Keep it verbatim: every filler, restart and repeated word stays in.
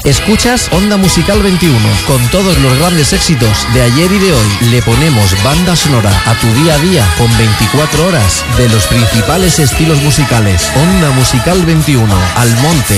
Escuchas Onda Musical veintiuno, con todos los grandes éxitos de ayer y de hoy. Le ponemos banda sonora a tu día a día con veinticuatro horas de los principales estilos musicales. Onda Musical veintiuno, Almonte,